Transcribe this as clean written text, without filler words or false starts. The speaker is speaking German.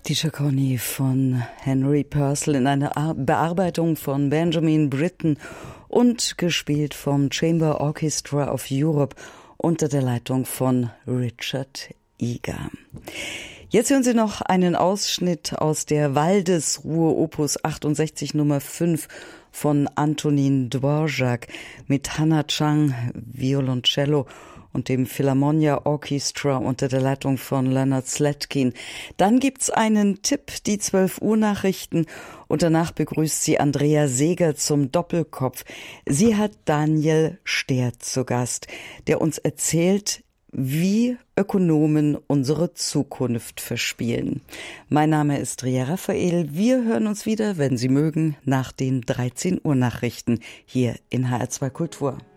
Die Chaconne von Henry Purcell in einer Bearbeitung von Benjamin Britten und gespielt vom Chamber Orchestra of Europe unter der Leitung von Richard Eager. Jetzt hören Sie noch einen Ausschnitt aus der Waldesruhe Opus 68 Nummer 5 von Antonin Dvorak mit Hannah Chang, Violoncello und dem Philharmonia Orchestra unter der Leitung von Leonard Slatkin. Dann gibt's einen Tipp, die 12 Uhr Nachrichten, und danach begrüßt sie Andrea Seeger zum Doppelkopf. Sie hat Daniel Stert zu Gast, der uns erzählt, wie Ökonomen unsere Zukunft verspielen. Mein Name ist Ria Raphael. Wir hören uns wieder, wenn Sie mögen, nach den 13 Uhr Nachrichten hier in HR2 Kultur.